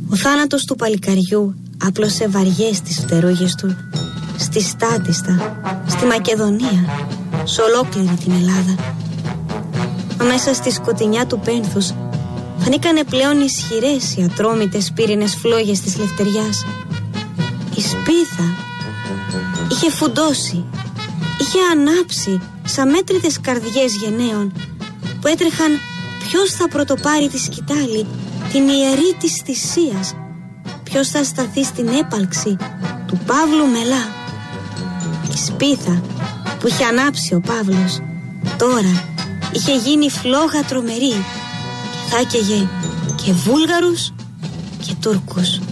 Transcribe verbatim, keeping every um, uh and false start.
Ο θάνατος του παλικαριού άπλωσε βαριές τις φτερούγες του στη Στάτιστα, στη Μακεδονία, σε ολόκληρη την Ελλάδα. Μα μέσα στη σκοτεινιά του πένθους φανήκανε πλέον ισχυρές οι ατρόμητες πύρινες φλόγες της λευτεριάς. Η σπίθα είχε φουντώσει, είχε ανάψει σαν μέτρητες καρδιές γενναίων που έτρεχαν ποιος θα πρωτοπάρει τη σκητάλη, την ιερή της θυσίας, ποιος θα σταθεί στην έπαλξη του Παύλου Μελά. Η σπίθα που είχε ανάψει ο Παύλος τώρα είχε γίνει φλόγα τρομερή και θα έκαιγε και Βούλγαρους και Τούρκους.